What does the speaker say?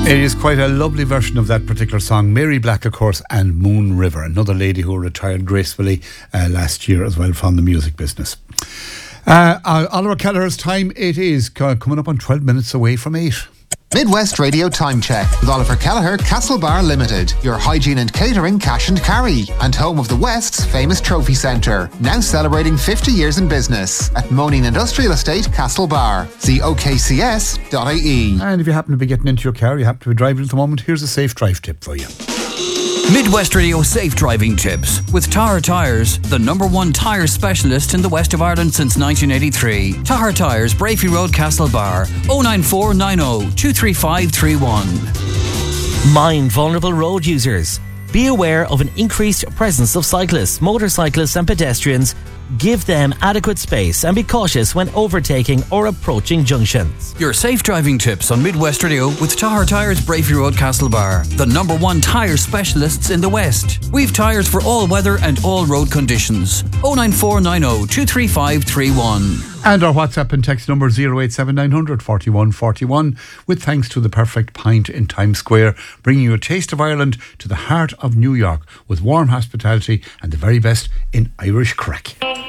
It is quite a lovely version of that particular song. Mary Black, of course, and Moon River, another lady who retired gracefully last year as well from the music business. Oliver Kelleher's time, it is coming up on 12 minutes away from 8. Midwest Radio Time Check with Oliver Kelleher, Castlebar Limited, your hygiene and catering cash and carry, and home of the West's famous trophy centre, now celebrating 50 years in business at Moaning Industrial Estate, Castlebar. See okcs.ie. And if you happen to be getting into your car, you happen to be driving at the moment, here's a safe drive tip for you. Midwest Radio Safe Driving Tips with Tahar Tyres, the #1 tyre specialist in the west of Ireland since 1983. Tahar Tyres, Brafey Road, Castlebar, 09490 23531. Mind vulnerable road users. Be aware of an increased presence of cyclists, motorcyclists and pedestrians. Give them adequate space and be cautious when overtaking or approaching junctions. Your safe driving tips on Midwest Radio with Tahar Tyres, Brafey Road, Castlebar, the #1 tyre specialists in the West. We've tyres for all weather and all road conditions. 09490 23531. And our WhatsApp and text number 087900 41 41, with thanks to the Perfect Pint in Times Square, bringing you a taste of Ireland to the heart of New York with warm hospitality and the very best in Irish crack.